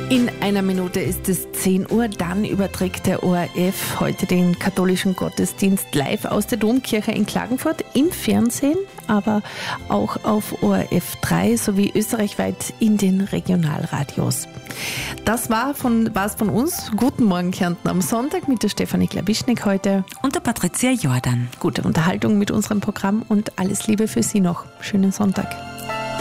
In einer Minute ist es 10 Uhr, dann überträgt der ORF heute den katholischen Gottesdienst live aus der Domkirche in Klagenfurt im Fernsehen, aber auch auf ORF 3 sowie österreichweit in den Regionalradios. Das war's von uns. Guten Morgen Kärnten am Sonntag mit der Stefanie Klawischnik heute. Und der Patricia Jordan. Gute Unterhaltung mit unserem Programm und alles Liebe für Sie noch. Schönen Sonntag.